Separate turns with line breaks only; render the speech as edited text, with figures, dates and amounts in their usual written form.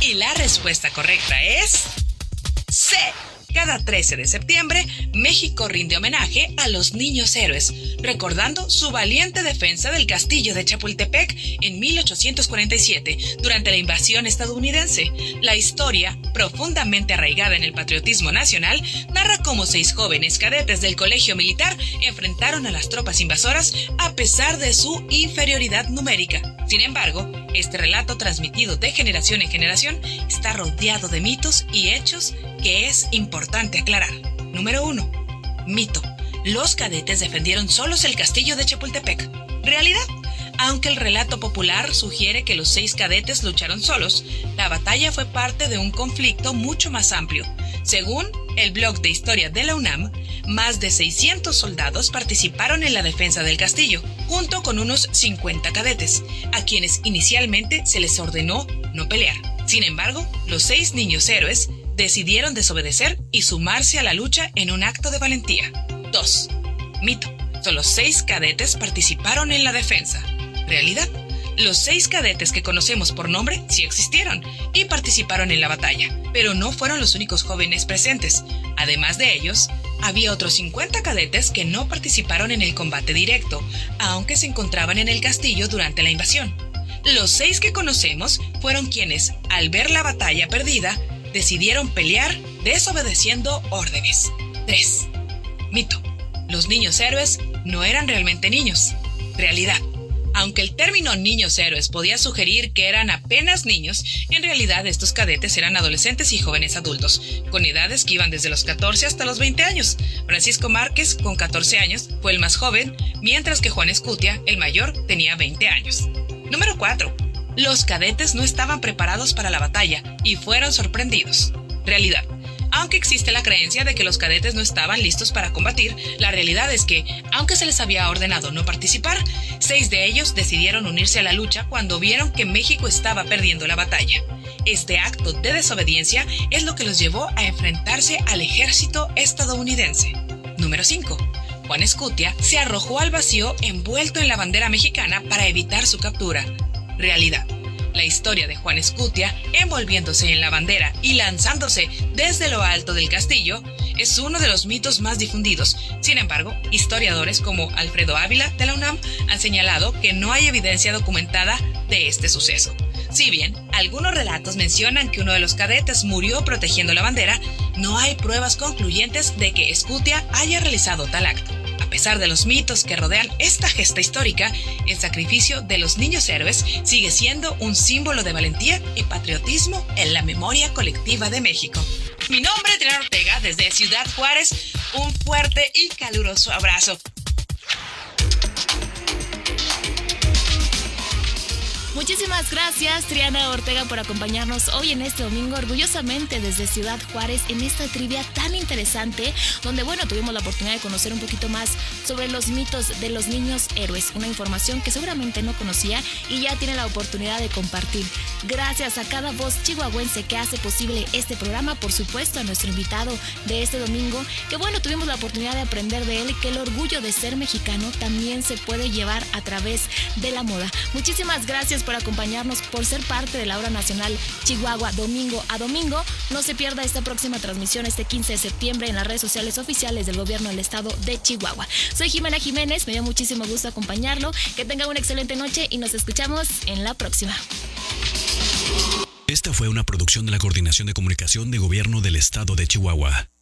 Y la respuesta correcta es C. Cada 13 de septiembre, México rinde homenaje a los niños héroes, recordando su valiente defensa del castillo de Chapultepec en 1847, durante la invasión estadounidense. La historia, profundamente arraigada en el patriotismo nacional, narra cómo 6 jóvenes cadetes del colegio militar enfrentaron a las tropas invasoras a pesar de su inferioridad numérica. Sin embargo, este relato transmitido de generación en generación está rodeado de mitos y hechos que es importante aclarar. Número 1. Mito. Los cadetes defendieron solos el castillo de Chapultepec. Realidad. Aunque el relato popular sugiere que los 6 cadetes lucharon solos, la batalla fue parte de un conflicto mucho más amplio. Según el blog de historia de la UNAM, más de 600 soldados participaron en la defensa del castillo, junto con unos 50 cadetes, a quienes inicialmente se les ordenó no pelear. Sin embargo, los 6 niños héroes decidieron desobedecer y sumarse a la lucha en un acto de valentía. 2. Mito. Solo 6 cadetes participaron en la defensa. Realidad. Los 6 cadetes que conocemos por nombre sí existieron y participaron en la batalla, pero no fueron los únicos jóvenes presentes. Además de ellos, había otros 50 cadetes que no participaron en el combate directo, aunque se encontraban en el castillo durante la invasión. Los 6 que conocemos fueron quienes, al ver la batalla perdida, decidieron pelear desobedeciendo órdenes. 3. Mito. Los niños héroes no eran realmente niños. Realidad. Aunque el término niños héroes podía sugerir que eran apenas niños, en realidad estos cadetes eran adolescentes y jóvenes adultos, con edades que iban desde los 14 hasta los 20 años. Francisco Márquez, con 14 años, fue el más joven, mientras que Juan Escutia, el mayor, tenía 20 años. Número 4. Los cadetes no estaban preparados para la batalla y fueron sorprendidos. Realidad. Aunque existe la creencia de que los cadetes no estaban listos para combatir, la realidad es que, aunque se les había ordenado no participar, 6 de ellos decidieron unirse a la lucha cuando vieron que México estaba perdiendo la batalla. Este acto de desobediencia es lo que los llevó a enfrentarse al ejército estadounidense. Número 5. Juan Escutia se arrojó al vacío envuelto en la bandera mexicana para evitar su captura. Realidad. La historia de Juan Escutia, envolviéndose en la bandera y lanzándose desde lo alto del castillo, es uno de los mitos más difundidos. Sin embargo, historiadores como Alfredo Ávila de la UNAM han señalado que no hay evidencia documentada de este suceso. Si bien algunos relatos mencionan que uno de los cadetes murió protegiendo la bandera, no hay pruebas concluyentes de que Escutia haya realizado tal acto. A pesar de los mitos que rodean esta gesta histórica, el sacrificio de los niños héroes sigue siendo un símbolo de valentía y patriotismo en la memoria colectiva de México. Mi nombre es Triana Ortega, desde Ciudad Juárez. Un fuerte y caluroso abrazo.
Muchísimas gracias, Triana Ortega, por acompañarnos hoy en este domingo, orgullosamente desde Ciudad Juárez, en esta trivia tan interesante, donde, tuvimos la oportunidad de conocer un poquito más sobre los mitos de los niños héroes, una información que seguramente no conocía y ya tiene la oportunidad de compartir. Gracias a cada voz chihuahuense que hace posible este programa, por supuesto a nuestro invitado de este domingo, que tuvimos la oportunidad de aprender de él que el orgullo de ser mexicano también se puede llevar a través de la moda. Muchísimas gracias por acompañarnos, por ser parte de la Hora Nacional Chihuahua, domingo a domingo. No se pierda esta próxima transmisión este 15 de septiembre en las redes sociales oficiales del gobierno del estado de Chihuahua. Soy Jimena Jiménez, me dio muchísimo gusto acompañarlo. Que tengan una excelente noche y nos escuchamos en la próxima.
Esta fue una producción de la Coordinación de Comunicación de Gobierno del Estado de Chihuahua.